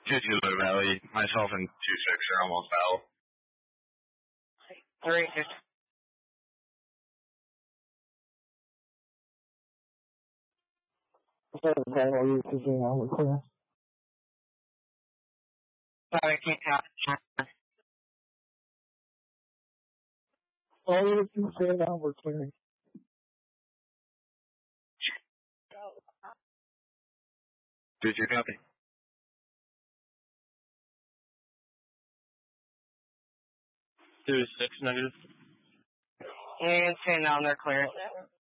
Titular Valley, myself and 2-6 are almost out. 3-6. We're clear. Sorry, I can't count. All you can say now, we're clearing. Did you copy? Two 6 negative. And 10 down, they're clear.